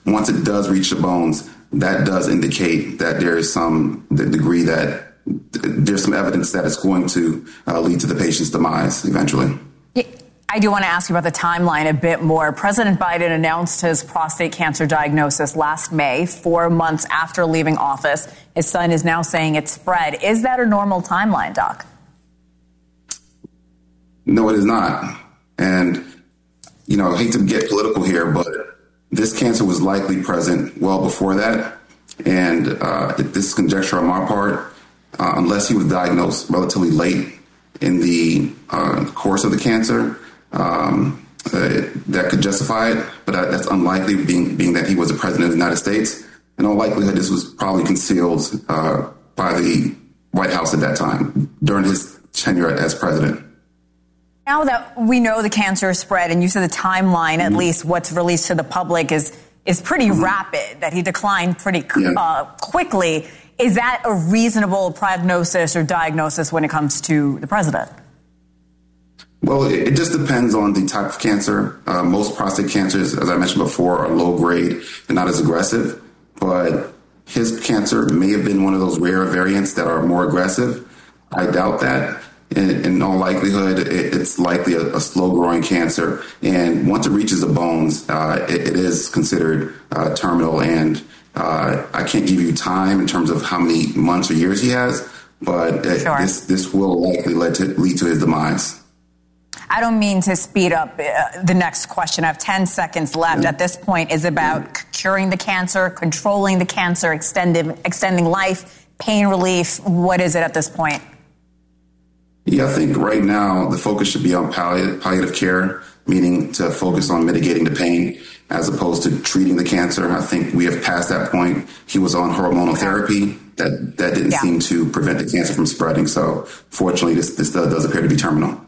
once it does reach the bones, that does indicate that there is some degree that there's some evidence that it's going to lead to the patient's demise eventually. I do want to ask you about the timeline a bit more. President Biden announced his prostate cancer diagnosis last May, 4 months after leaving office. His son is now saying it's spread. Is that a normal timeline, Doc? No, it is not. And, I hate to get political here, but this cancer was likely present well before that. And this is conjecture on my part, unless he was diagnosed relatively late in the course of the cancer, that could justify it, but that's unlikely, being that he was the president of the United States. In all likelihood, this was probably concealed by the White House at that time during his tenure as president. Now that we know the cancer is spread, and you said the timeline, at least what's released to the public, is pretty rapid, that he declined pretty quickly. Is that a reasonable prognosis or diagnosis when it comes to the president? Well, it just depends on the type of cancer. Most prostate cancers, as I mentioned before, are low grade and not as aggressive. But his cancer may have been one of those rare variants that are more aggressive. I doubt that. In all likelihood, it's likely a slow-growing cancer. And once it reaches the bones, it is considered terminal. And I can't give you time in terms of how many months or years he has, but this will likely lead to his demise. I don't mean to speed up the next question. I have 10 seconds left. At this point, is it about curing the cancer, controlling the cancer, extending life, pain relief? What is it at this point? Yeah, I think right now the focus should be on palliative care, meaning to focus on mitigating the pain as opposed to treating the cancer. I think we have passed that point. He was on hormonal therapy. That didn't seem to prevent the cancer from spreading. So fortunately, this does appear to be terminal.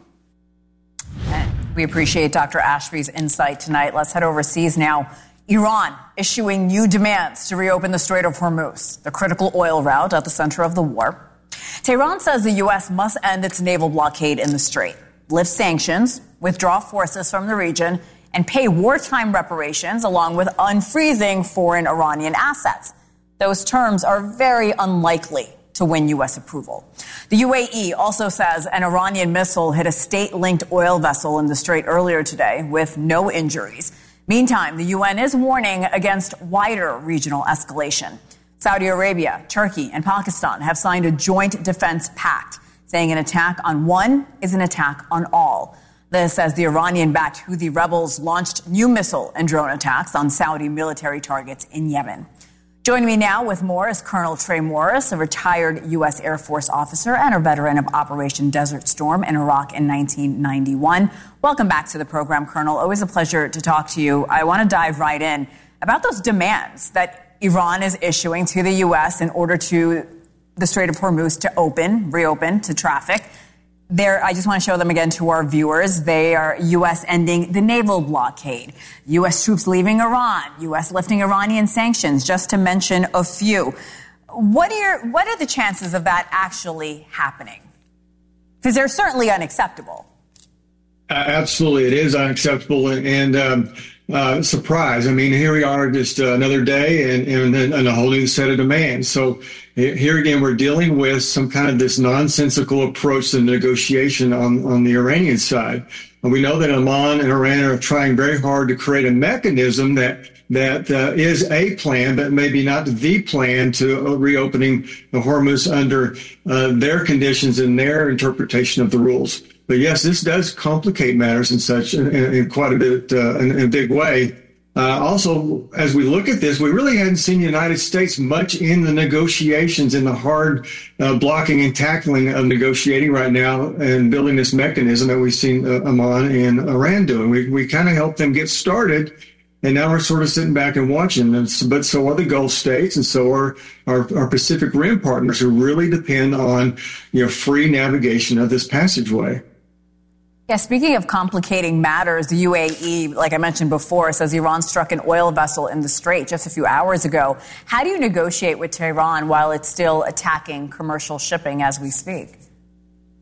We appreciate Dr. Ashby's insight tonight. Let's head overseas now. Iran issuing new demands to reopen the Strait of Hormuz, the critical oil route at the center of the war. Tehran says the U.S. must end its naval blockade in the strait, lift sanctions, withdraw forces from the region, and pay wartime reparations, along with unfreezing foreign Iranian assets. Those terms are very unlikely to win U.S. approval. The UAE also says an Iranian missile hit a state-linked oil vessel in the strait earlier today with no injuries. Meantime, the UN is warning against wider regional escalation. Saudi Arabia, Turkey, and Pakistan have signed a joint defense pact, saying an attack on one is an attack on all. This as the Iranian-backed Houthi rebels launched new missile and drone attacks on Saudi military targets in Yemen. Joining me now with more is Colonel Trey Morris, a retired U.S. Air Force officer and a veteran of Operation Desert Storm in Iraq in 1991. Welcome back to the program, Colonel. Always a pleasure to talk to you. I want to dive right in about those demands that Iran is issuing to the U.S. in order to the Strait of Hormuz to reopen to traffic. I just want to show them again to our viewers. They are U.S. ending the naval blockade, U.S. troops leaving Iran, U.S. lifting Iranian sanctions, just to mention a few. What are the chances of that actually happening? Because they're certainly unacceptable. Absolutely, it is unacceptable and surprise. I mean, here we are, just another day and a whole new set of demands. So here again, we're dealing with some kind of this nonsensical approach to negotiation on the Iranian side. And we know that Oman and Iran are trying very hard to create a mechanism that is a plan, but maybe not the plan to reopening the Hormuz under their conditions and their interpretation of the rules. But yes, this does complicate matters in quite a bit, in a big way. Also, as we look at this, we really hadn't seen the United States much in the negotiations, in the hard blocking and tackling of negotiating right now and building this mechanism that we've seen Oman and Iran doing. We kind of helped them get started, and now we're sort of sitting back and watching. But so are the Gulf states, and so are our Pacific Rim partners, who really depend on free navigation of this passageway. Yeah, speaking of complicating matters, the UAE, like I mentioned before, says Iran struck an oil vessel in the Strait just a few hours ago. How do you negotiate with Tehran while it's still attacking commercial shipping as we speak?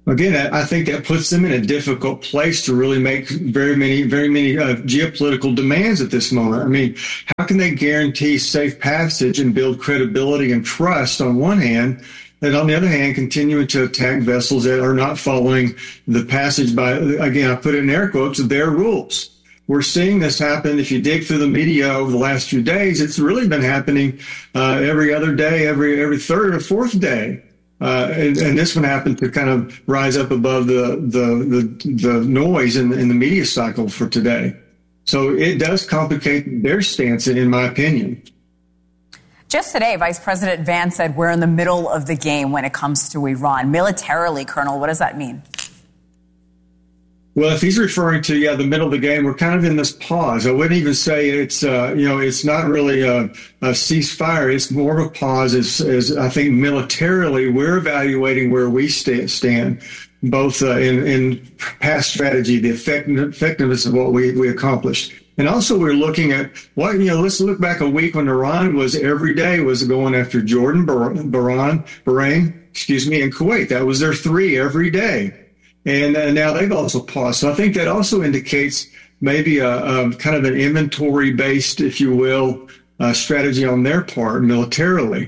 Again, I think that puts them in a difficult place to really make very many geopolitical demands at this moment. I mean, how can they guarantee safe passage and build credibility and trust on one hand, and on the other hand, continuing to attack vessels that are not following the passage by, again, I put it in air quotes, their rules? We're seeing this happen. If you dig through the media over the last few days, it's really been happening every other day, every third or fourth day. And this one happened to kind of rise up above the noise in the media cycle for today. So it does complicate their stance, in my opinion. Just today, Vice President Vance said we're in the middle of the game when it comes to Iran. Militarily, Colonel, what does that mean? Well, if he's referring to, the middle of the game, we're kind of in this pause. I wouldn't even say it's, it's not really a ceasefire. It's more of a pause as I think militarily we're evaluating where we stand, both in past strategy, the effectiveness of what we accomplished. And also we're looking at let's look back a week when Iran was every day was going after Jordan, Bahrain, and Kuwait. That was their three every day. And now they've also paused. So I think that also indicates maybe a kind of an inventory-based, if you will, strategy on their part militarily.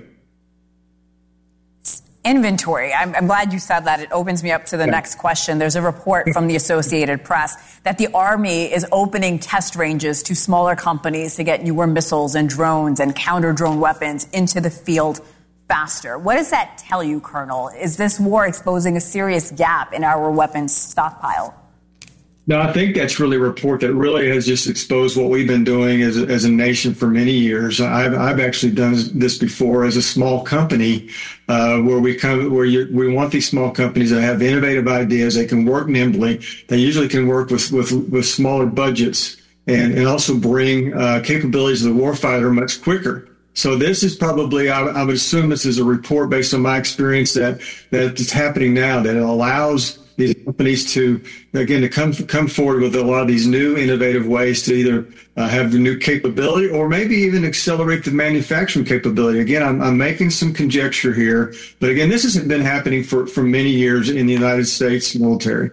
Inventory. I'm glad you said that. It opens me up to the next question. There's a report from the Associated Press that the Army is opening test ranges to smaller companies to get newer missiles and drones and counter-drone weapons into the field faster. What does that tell you, Colonel? Is this war exposing a serious gap in our weapons stockpile? No, I think that's really a report that really has just exposed what we've been doing as a nation for many years. I've actually done this before as a small company, where we want these small companies that have innovative ideas. They can work nimbly. They usually can work with smaller budgets and also bring capabilities of the warfighter much quicker. So this is probably, I would assume this is a report based on my experience that it's happening now, that it allows these companies to come forward with a lot of these new innovative ways to either have the new capability or maybe even accelerate the manufacturing capability. Again, I'm making some conjecture here, but again, this has been happening for many years in the United States military.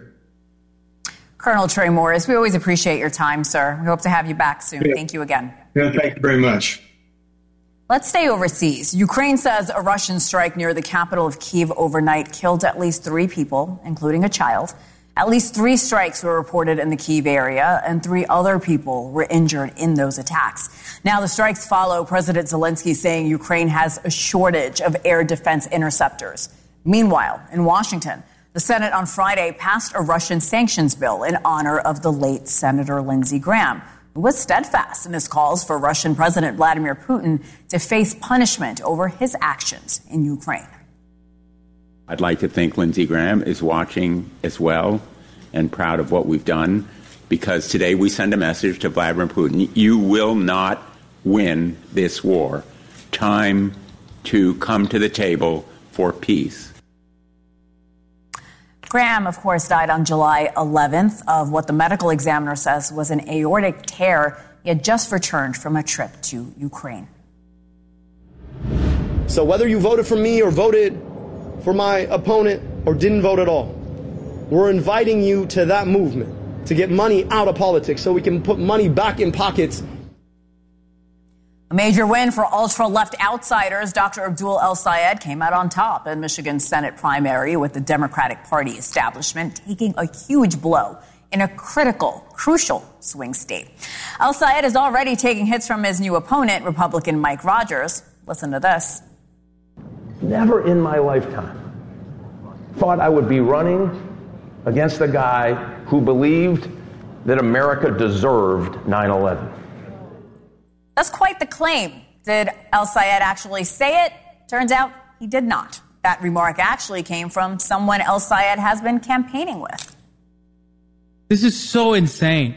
Colonel Trey Morris, we always appreciate your time, sir. We hope to have you back soon. Yeah. Thank you again. Yeah, thank you very much. Let's stay overseas. Ukraine says a Russian strike near the capital of Kyiv overnight killed at least 3 people, including a child. At least 3 strikes were reported in the Kyiv area, and 3 other people were injured in those attacks. Now, the strikes follow President Zelensky saying Ukraine has a shortage of air defense interceptors. Meanwhile, in Washington, the Senate on Friday passed a Russian sanctions bill in honor of the late Senator Lindsey Graham, who was steadfast in his calls for Russian President Vladimir Putin to face punishment over his actions in Ukraine. I'd like to think Lindsey Graham is watching as well and proud of what we've done, because today we send a message to Vladimir Putin: you will not win this war. Time to come to the table for peace. Graham, of course, died on July 11th of what the medical examiner says was an aortic tear. He had just returned from a trip to Ukraine. So whether you voted for me or voted for my opponent or didn't vote at all, we're inviting you to that movement to get money out of politics so we can put money back in pockets. A major win for ultra-left outsiders. Dr. Abdul El-Sayed came out on top in Michigan's Senate primary, with the Democratic Party establishment taking a huge blow in a crucial swing state. El-Sayed is already taking hits from his new opponent, Republican Mike Rogers. Listen to this. Never in my lifetime thought I would be running against a guy who believed that America deserved 9/11. That's quite the claim. Did El-Sayed actually say it? Turns out he did not. That remark actually came from someone El-Sayed has been campaigning with. This is so insane.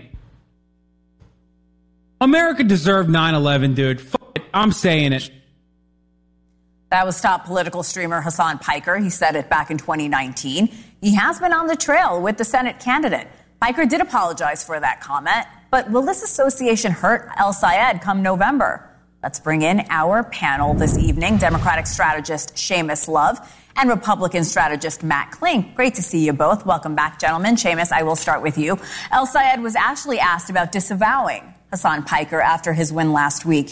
America deserved 9/11, dude. Fuck it. I'm saying it. That was top political streamer Hassan Piker. He said it back in 2019. He has been on the trail with the Senate candidate. Piker did apologize for that comment. But will this association hurt El-Sayed come November? Let's bring in our panel this evening. Democratic strategist Seamus Love and Republican strategist Matt Klink. Great to see you both. Welcome back, gentlemen. Seamus, I will start with you. El Sayed was actually asked about disavowing Hassan Piker after his win last week.